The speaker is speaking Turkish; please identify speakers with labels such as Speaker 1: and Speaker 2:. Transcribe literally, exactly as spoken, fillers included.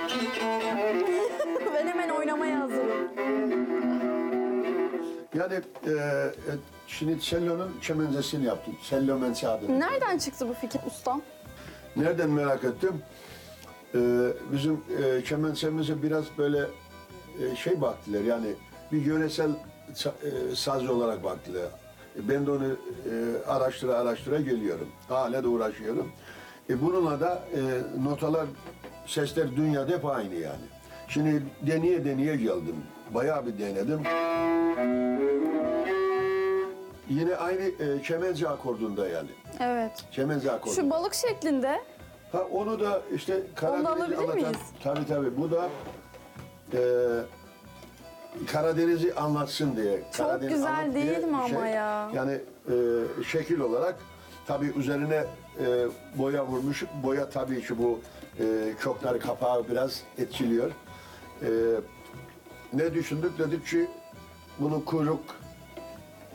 Speaker 1: Ben hemen oynamaya hazırım.
Speaker 2: Yani e, e, şimdi cellonun çemenzesini yaptım. Cello mensi adını.
Speaker 1: Nereden çıktı bu fikir ustam?
Speaker 2: Nereden merak ettim? E, bizim e, çemensemize biraz böyle e, şey baktılar yani bir yöresel sa- e, saz olarak baktılar. E, ben de onu e, araştıra araştıra geliyorum. Hala da uğraşıyorum. E, bununla da e, notalar, sesler dünyada hep aynı yani. Şimdi deneye deneye geldim. Bayağı bir denedim. Yine aynı e, kemençe akordunda yani.
Speaker 1: Evet.
Speaker 2: Kemençe akordunda.
Speaker 1: Şu balık şeklinde.
Speaker 2: Ha onu da işte
Speaker 1: Onu da
Speaker 2: Karadeniz
Speaker 1: alabilir
Speaker 2: anlatan.
Speaker 1: miyiz?
Speaker 2: Tabii tabii. Bu da e, Karadeniz'i anlatsın diye.
Speaker 1: Çok
Speaker 2: Karadeniz
Speaker 1: güzel
Speaker 2: anlat
Speaker 1: değil
Speaker 2: diye
Speaker 1: mi
Speaker 2: bir
Speaker 1: ama ya?
Speaker 2: Yani e, şekil olarak tabii üzerine e, boya vurmuş. Boya tabii ki bu e, kökleri kapağı biraz etkiliyor. E, ne düşündük? Dedik ki bunu kuyruk